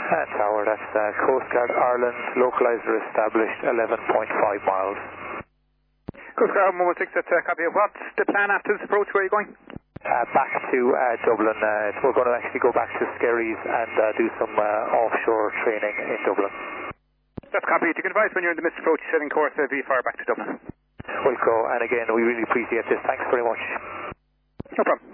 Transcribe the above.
Tower, that's Coast Guard Ireland, localizer established 11.5 miles. Coast Guard 116, that's a copy. What's the plan after this approach? Where are you going? Back to Dublin. We're going to actually go back to Skerries and do some offshore training in Dublin. That's copy. You can advise when you're in the midst approach, setting course VFR back to Dublin. We'll go, and again, we really appreciate this. Thanks very much. No problem.